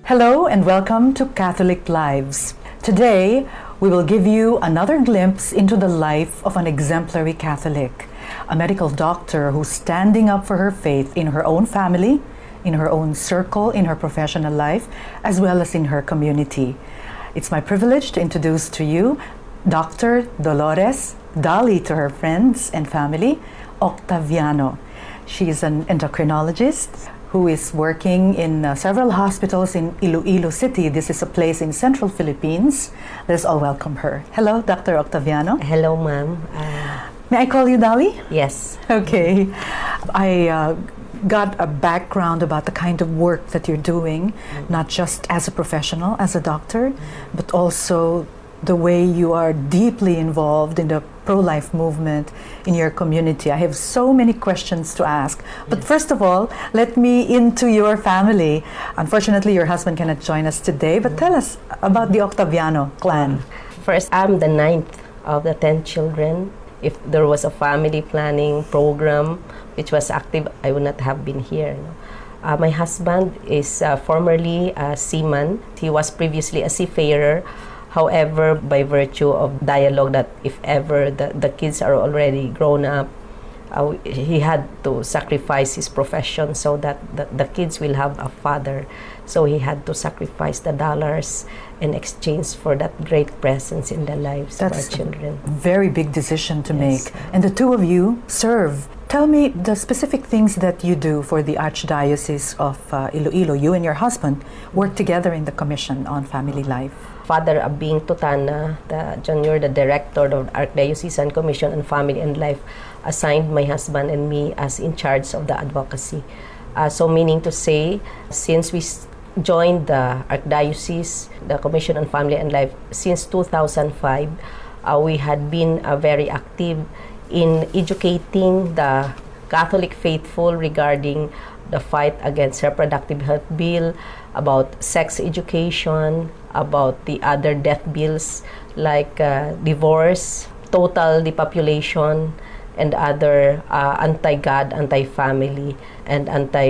Hello and welcome to Catholic Lives. Today, we will give you another glimpse into the life of an exemplary Catholic, a medical doctor who's standing up for her faith in her own family, in her own circle, in her professional life, as well as in her community. It's my privilege to introduce to you Dr. Dolores, Dali to her friends and family, Octaviano. She is an endocrinologist who is working in several hospitals in Iloilo City. This is a place in central Philippines. Let's all welcome her. Hello, Dr. Octaviano. Hello, ma'am. May I call you Dali? Yes. Okay. I got a background about the kind of work that you're doing, not just as a professional, as a doctor, but also the way you are deeply involved in the pro-life movement in your community. I have so many questions to ask. But first of all, let me into your family. Unfortunately, your husband cannot join us today, but tell us about the Octaviano clan. First, I'm the ninth of the 10 children. If there was a family planning program which was active, I would not have been here. My husband is formerly a seaman. He was previously a seafarer. However, by virtue of dialogue that if ever the kids are already grown up, he had to sacrifice his profession so that the kids will have a father. So he had to sacrifice the dollars in exchange for that great presence in the lives of our children. That's a very big decision to make. And the two of you serve. Tell me the specific things that you do for the Archdiocese of Iloilo. You and your husband work together in the Commission on Family Life. Father Abing Tutana, the director of the Archdiocesan Commission on Family and Life, assigned my husband and me as in charge of the advocacy. So meaning to say, since we joined the Archdiocese, the Commission on Family and Life, since 2005, we had been very active in educating the Catholic faithful regarding the fight against reproductive health bill, about sex education, about the other death bills like divorce, total depopulation, and other anti-God, anti-family, and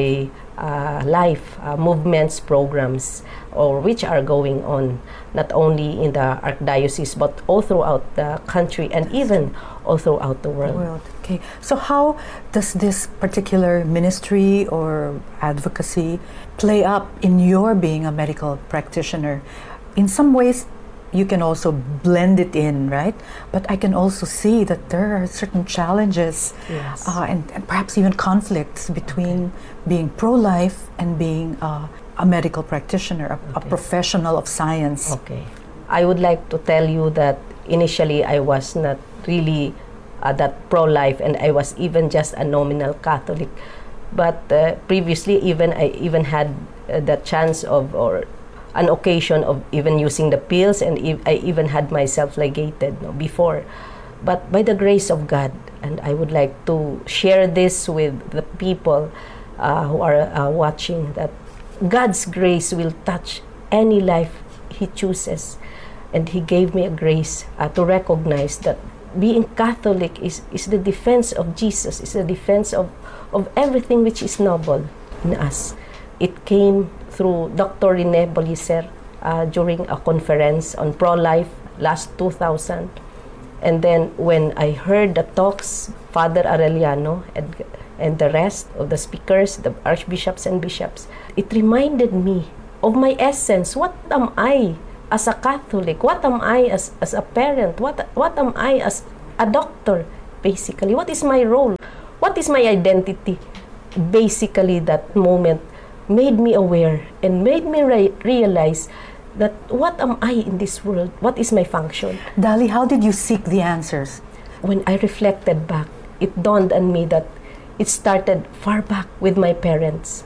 anti-life movements, programs, or which are going on not only in the Archdiocese but all throughout the country and even all throughout the world. Okay, so how does this particular ministry or advocacy play up in your being a medical practitioner? In some ways, you can also blend it in, right? But I can also see that there are certain challenges and perhaps even conflicts between being pro-life and being a medical practitioner, a professional of science. Okay. I would like to tell you that initially I was not really that pro-life, and I was even just a nominal Catholic. But previously, I even had the chance of, or an occasion of even using the pills, and I even had myself ligated before. But by the grace of God, and I would like to share this with the people who are watching, that God's grace will touch any life He chooses. And He gave me a grace to recognize that being Catholic is the defense of Jesus, is the defense of everything which is noble in us. It came through Dr. Rene Bolicer during a conference on pro-life last 2000. And then when I heard the talks, Father Arellano and the rest of the speakers, the archbishops and bishops, it reminded me of my essence. What am I as a Catholic? What am I as a parent? What am I as a doctor, basically? What is my role? What is my identity? Basically, that moment made me aware and made me realize that what am I in this world? What is my function? Dali, how did you seek the answers? When I reflected back, it dawned on me that it started far back with my parents.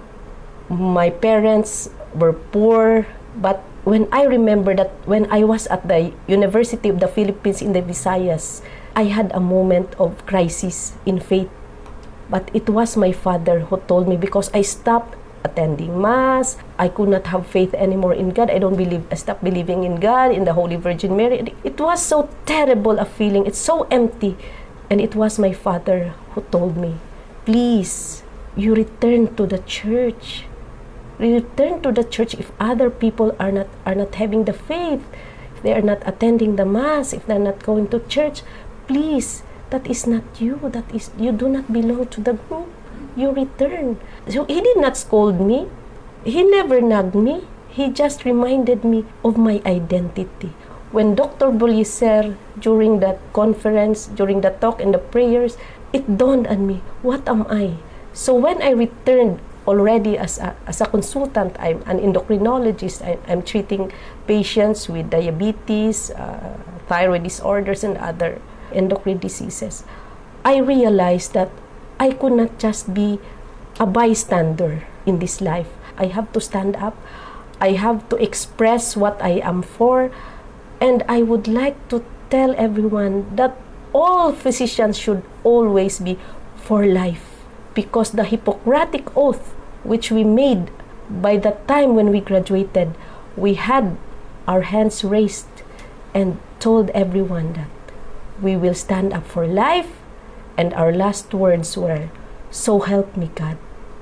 My parents were poor, but when I remember that when I was at the University of the Philippines in the Visayas, I had a moment of crisis in faith. But it was my father who told me, because I stopped attending Mass, I could not have faith anymore in God. I stopped believing in God, in the Holy Virgin Mary. It was so terrible a feeling. It's so empty. And it was my father who told me, please, you return to the church. Return to the church if other people are not having the faith, if they are not attending the mass, if they're not going to church. Please, that is not you. That is, you do not belong to the group. You return. So he did not scold me. He never nagged me. He just reminded me of my identity. When Dr. Bullicer, during that conference, during the talk and the prayers, it dawned on me, what am I? So when I returned already as a consultant, I'm an endocrinologist. I'm treating patients with diabetes, thyroid disorders, and other endocrine diseases. I realized that I could not just be a bystander in this life. I have to stand up. I have to express what I am for. And I would like to tell everyone that all physicians should always be for life, because the Hippocratic Oath, which we made by the time when we graduated, we had our hands raised and told everyone that we will stand up for life, and our last words were, so help me God.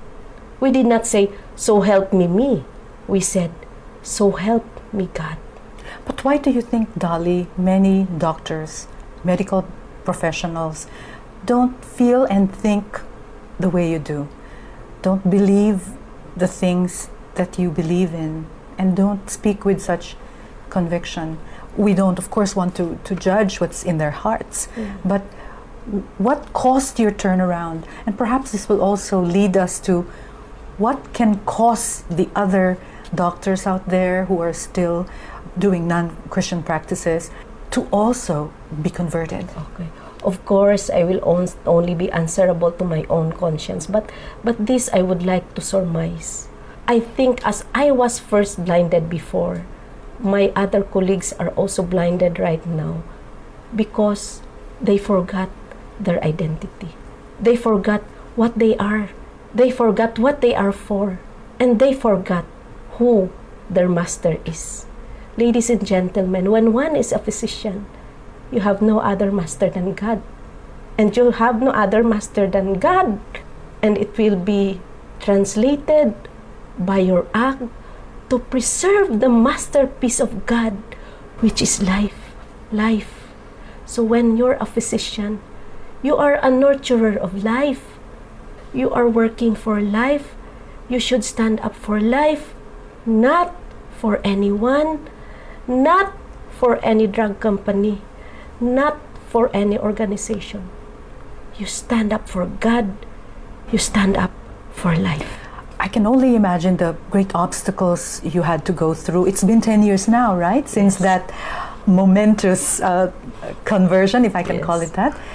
We did not say, so help me. We said, so help me God. But why do you think, Dolly, many doctors, medical professionals, don't feel and think the way you do? Don't believe the things that you believe in, and don't speak with such conviction? We don't, of course, want to judge what's in their hearts, but what caused your turnaround? And perhaps this will also lead us to what can cause the other doctors out there who are still doing non-Christian practices to also be converted. Okay. Of course, I will only be answerable to my own conscience, but this I would like to surmise. I think as I was first blinded before, my other colleagues are also blinded right now because they forgot their identity. They forgot what they are. They forgot what they are for. And they forgot who their master is. Ladies and gentlemen, when one is a physician, you have no other master than God. And you have no other master than God. And it will be translated by your act to preserve the masterpiece of God, which is life. Life. So when you're a physician, you are a nurturer of life. You are working for life. You should stand up for life, not for anyone, not for any drug company, not for any organization. You stand up for God. You stand up for life. I can only imagine the great obstacles you had to go through. It's been 10 years now, right? Since that momentous conversion, if I can call it that.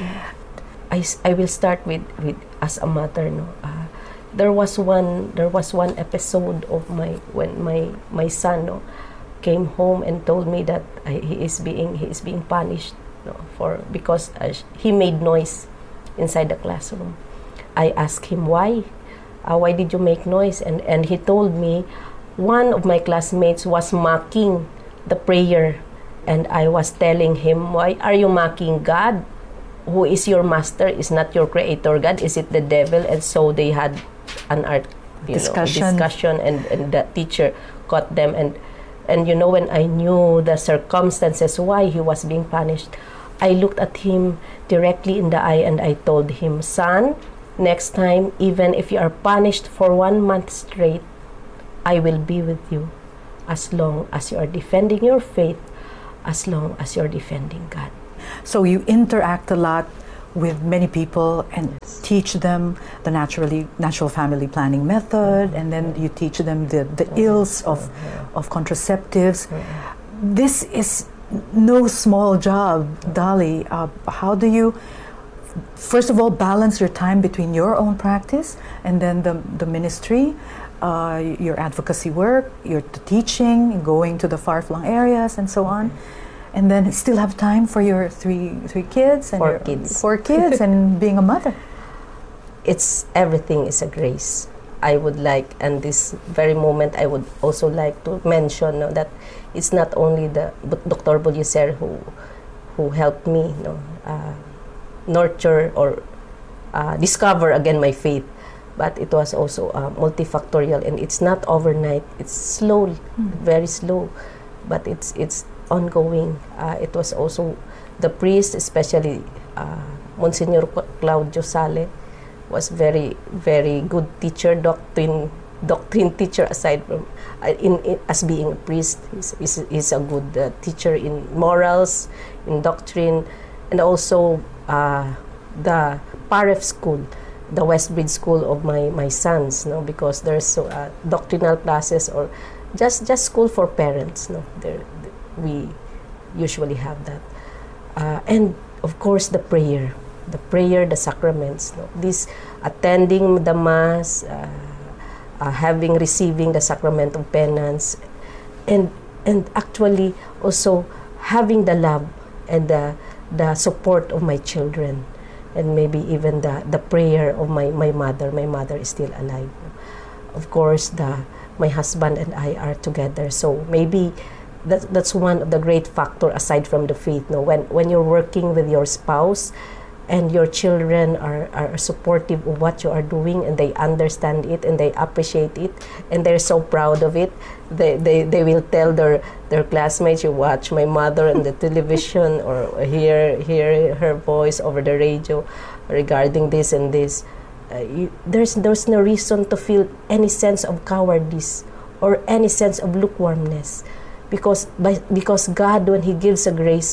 I will start with as a mother. No, there was one episode of when my son came home and told me that he is being punished because he made noise inside the classroom. I asked him why did you make noise, and he told me one of my classmates was mocking the prayer, and I was telling him, why are you mocking God? Who is your master? Is not your creator God? Is it the devil? And so they had an discussion and the teacher caught them, and when I knew the circumstances why he was being punished, I looked at him directly in the eye and I told him, son, next time, even if you are punished for 1 month straight, I will be with you as long as you are defending your faith, as long as you're defending God. So you interact a lot with many people and teach them the natural family planning method, and then you teach them the ills of contraceptives. This is no small job, Dolly. How do you, first of all, balance your time between your own practice and then the ministry, your advocacy work, your teaching, going to the far-flung areas, and so on? And then still have time for your three kids and four kids and being a mother. Everything is a grace. I would like, and this very moment, I would also like to mention that it's not only Dr. Bullicer who helped me nurture or discover again my faith, but it was also multifactorial, and it's not overnight. It's slow, very slow, but it's ongoing. It was also the priest, especially Monsignor Claudio Sale, was very, very good teacher, doctrine teacher, aside from as being a priest. He's a good teacher in morals, in doctrine, and also the PAREF school, the Westbridge school of my sons, no, because there's doctrinal classes, or just school for parents, no. We usually have that, and of course the prayer, the sacraments, no. This attending the mass, receiving the sacrament of penance, and actually also having the love and the support of my children, and maybe even the prayer of my mother. My mother is still alive. Of course, my husband and I are together, so maybe that's one of the great factor aside from the faith. No, when you're working with your spouse, and your children are supportive of what you are doing, and they understand it, and they appreciate it, and they're so proud of it. They will tell their classmates, you watch my mother on the television, or hear her voice over the radio regarding this and this. There's no reason to feel any sense of cowardice or any sense of lukewarmness, because God, when He gives a grace,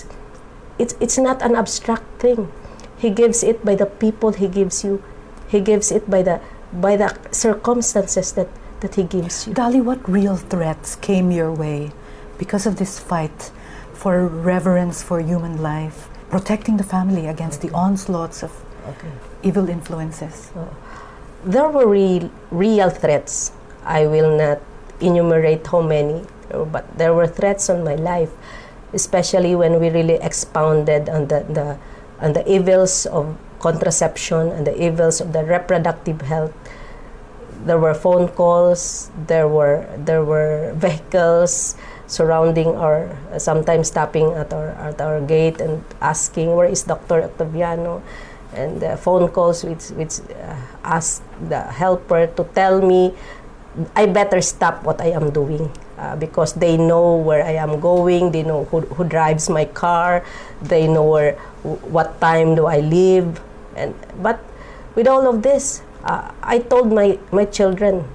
it's not an abstract thing. He gives it by the people He gives you. He gives it by the circumstances that He gives you. Dolly, what real threats came your way because of this fight for reverence for human life, protecting the family against the onslaughts of evil influences? There were real threats. I will not enumerate how many, but there were threats on my life, especially when we really expounded on the evils of contraception and the evils of the reproductive health. There were phone calls, there were vehicles surrounding sometimes stopping at our gate and asking, where is Dr. Octaviano? And phone calls which asked the helper to tell me I better stop what I am doing, because they know where I am going, they know who drives my car, they know what time do I leave. But with all of this, I told my children,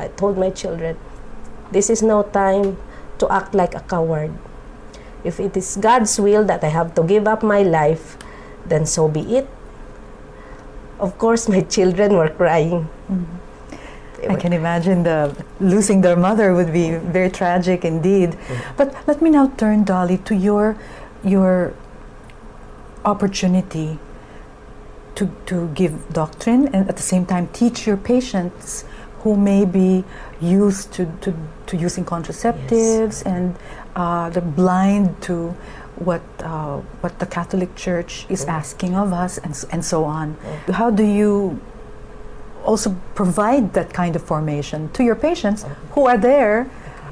this is no time to act like a coward. If it is God's will that I have to give up my life, then so be it. Of course, my children were crying. Mm-hmm. I can imagine losing their mother would be very tragic indeed. Mm-hmm. But let me now turn, Dolly, to your opportunity to give doctrine and at the same time teach your patients who may be used to using contraceptives. Yes. And they're blind to what the Catholic Church is asking of us, and so on. How do you also provide that kind of formation to your patients who are there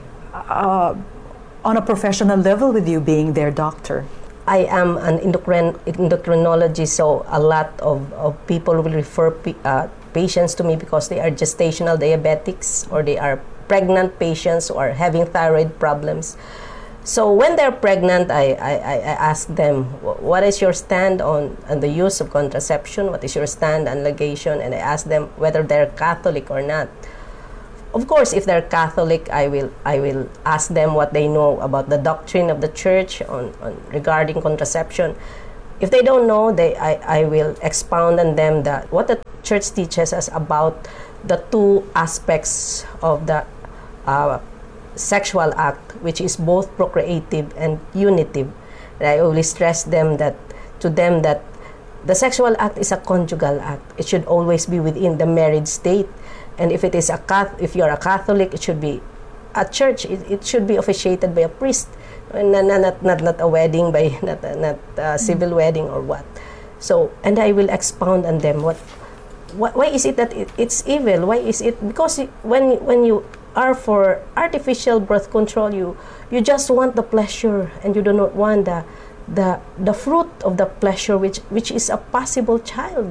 on a professional level with you, being their doctor? I am an endocrinologist, so a lot of people will refer patients to me because they are gestational diabetics, or they are pregnant patients who are having thyroid problems. So when they're pregnant, I ask them, what is your stand on the use of contraception? What is your stand on ligation? And I ask them whether they're Catholic or not. Of course, if they're Catholic, I will ask them what they know about the doctrine of the Church on regarding contraception. If they don't know, I will expound on them what the Church teaches us about the two aspects of the sexual act, which is both procreative and unitive. And I always stress to them that the sexual act is a conjugal act. It should always be within the married state. And if it is if you're a Catholic, it should be at church. It should be officiated by a priest, not a wedding, by not a civil wedding or what. So, and I will expound on them why is it that it's evil? Why is it? Because when you are for artificial birth control, you just want the pleasure, and you do not want the fruit of the pleasure, which is a possible child.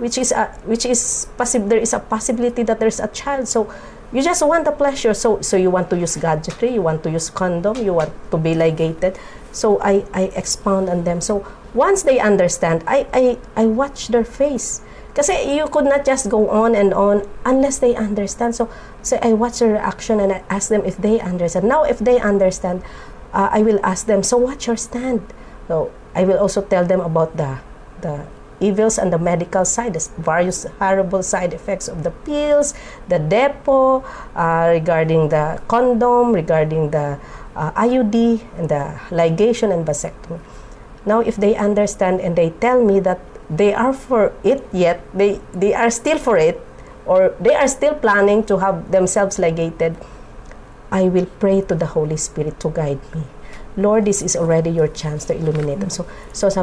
there is a possibility that there's a child. So you just want the pleasure. So you want to use gadgetry, you want to use condom, you want to be ligated. So I expound on them. So once they understand, I watch their face. Kasi you could not just go on and on unless they understand. So I watch their reaction and I ask them if they understand. Now, if they understand, I will ask them, so what's your stand? So I will also tell them about the evils and the medical side, the various horrible side effects of the pills, the depo, regarding the condom, regarding the IUD, and the ligation and vasectomy. Now, if they understand and they tell me that they are for it yet, they are still for it, or they are still planning to have themselves ligated, I will pray to the Holy Spirit to guide me. Lord, this is already your chance to illuminate them. So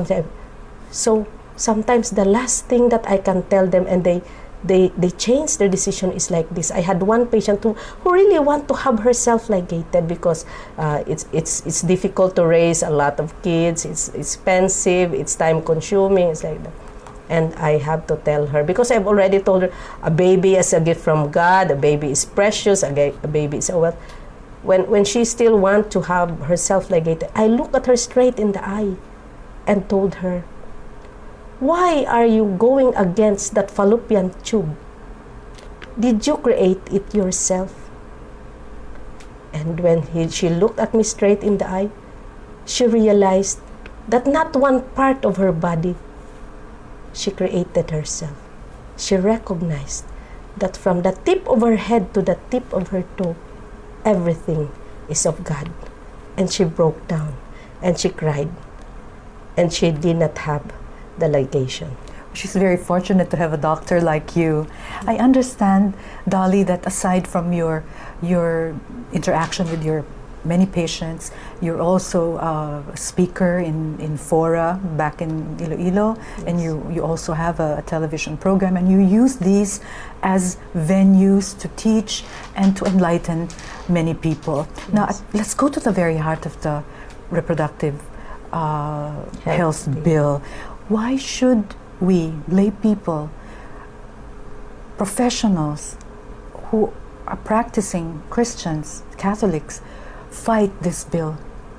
sometimes the last thing that I can tell them, and they change their decision, is like this. I had one patient who really want to have herself ligated because it's difficult to raise a lot of kids. It's expensive. It's time consuming. It's like that. And I have to tell her, because I've already told her, a baby is a gift from God. A baby is precious. A baby is a wealth. When she still want to have herself ligated, I look at her straight in the eye and told her, why are you going against that fallopian tube? Did you create it yourself? And when she looked at me straight in the eye, she realized that not one part of her body she created herself. She recognized that from the tip of her head to the tip of her toe, everything is of God. And she broke down and she cried, and she did not have the ligation. She's very fortunate to have a doctor like you. I understand, Dolly, that aside from your interaction with your many patients, you're also a speaker in fora back in Iloilo, yes. And you also have a television program, and you use these as venues to teach and to enlighten many people. Yes. Now, let's go to the very heart of the reproductive health bill. Why should we, lay people, professionals who are practicing Christians, Catholics, fight this bill?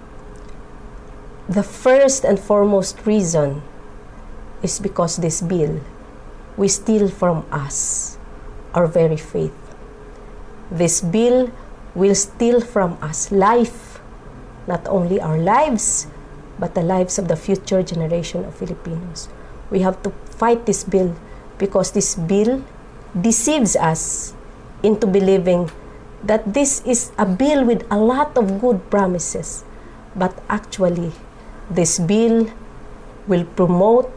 The first and foremost reason is because this bill will steal from us our very faith. This bill will steal from us life, not only our lives, but the lives of the future generation of Filipinos. We have to fight this bill because this bill deceives us into believing that this is a bill with a lot of good promises. But actually, this bill will promote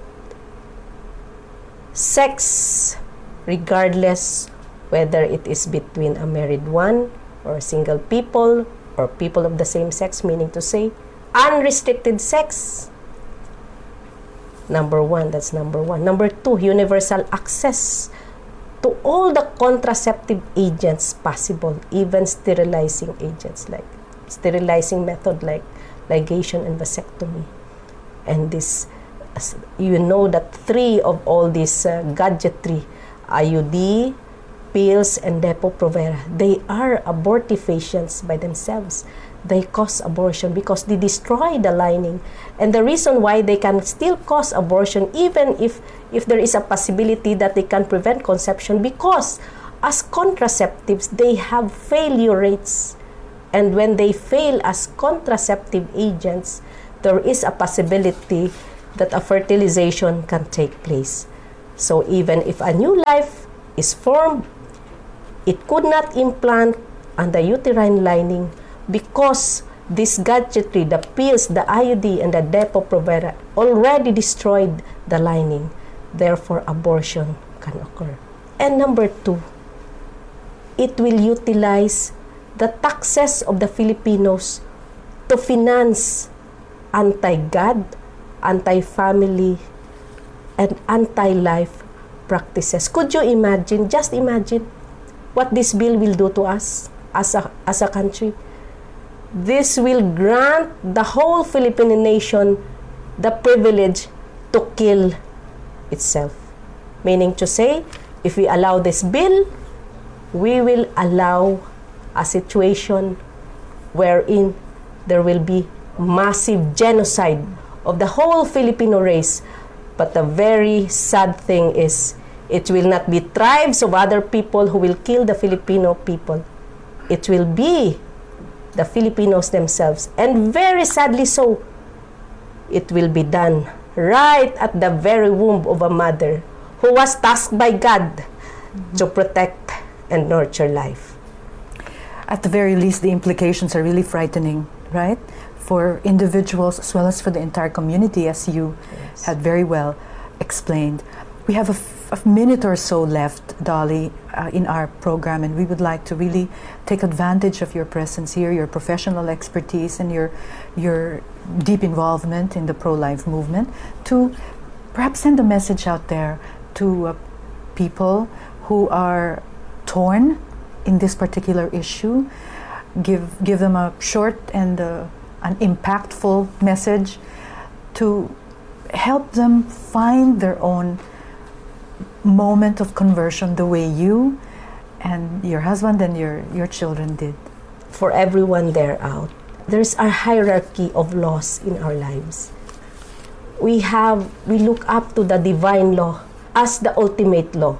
sex regardless whether it is between a married one or single people or people of the same sex, meaning to say, unrestricted sex. Number one, that's number one. Number two, universal access to all the contraceptive agents possible, even sterilizing agents like sterilizing method like ligation and vasectomy. And this, you know that three of all these gadgetry, IUD, pills, and Depo-Provera, they are abortifacients by themselves. They cause abortion because they destroy the lining. And the reason why they can still cause abortion, even if there is a possibility that they can prevent conception, because as contraceptives, they have failure rates. And when they fail as contraceptive agents, there is a possibility that a fertilization can take place. So even if a new life is formed, it could not implant on the uterine lining because this gadgetry, the pills, the IUD, and the Depo-Provera already destroyed the lining. Therefore, abortion can occur. And number two, it will utilize the taxes of the Filipinos to finance anti-God, anti-family, and anti-life practices. Could you imagine, just imagine, what this bill will do to us as a country? This will grant the whole Filipino nation the privilege to kill itself. Meaning to say, if we allow this bill, we will allow a situation wherein there will be massive genocide of the whole Filipino race. But the very sad thing is, it will not be tribes of other people who will kill the Filipino people. It will be the Filipinos themselves. And very sadly so, it will be done right at the very womb of a mother who was tasked by God to protect and nurture life. At the very least, the implications are really frightening, right? For individuals as well as for the entire community, as you had very well explained. We have a minute or so left, Dolly, in our program, and we would like to really take advantage of your presence here, your professional expertise, and your deep involvement in the pro-life movement to perhaps send a message out there to people who are torn in this particular issue. Give them a short and an impactful message to help them find their own moment of conversion the way you and your husband and your children did. For everyone there out, there's a hierarchy of laws in our lives. We look up to the divine law as the ultimate law,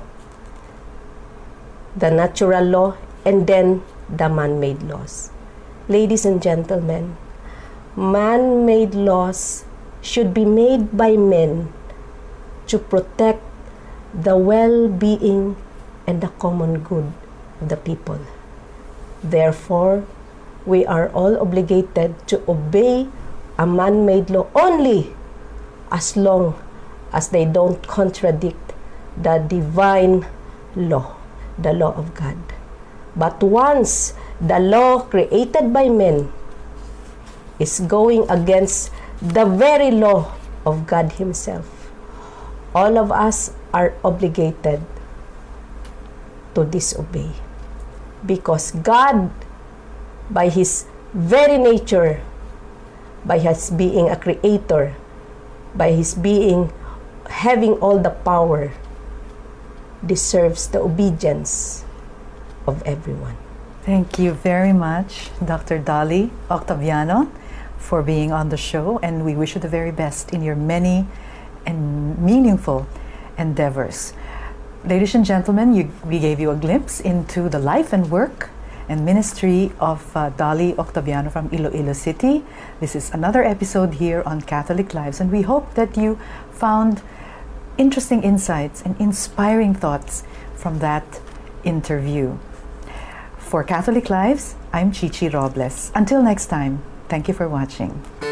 the natural law, and then the man-made laws. Ladies and gentlemen, man-made laws should be made by men to protect the well-being and the common good of the people. Therefore, we are all obligated to obey a man-made law only as long as they don't contradict the divine law, the law of God. But once the law created by men is going against the very law of God Himself, all of us are obligated to disobey. Because God, by His very nature, by His being a creator, by His being having all the power, deserves the obedience of everyone. Thank you very much, Dr. Dolly Octaviano, for being on the show, and we wish you the very best in your many and meaningful endeavors. Ladies and gentlemen, we gave you a glimpse into the life and work and ministry of Dolly Octaviano from Iloilo City. This is another episode here on Catholic Lives, and we hope that you found interesting insights and inspiring thoughts from that interview. For Catholic Lives, I'm Chichi Robles. Until next time, thank you for watching.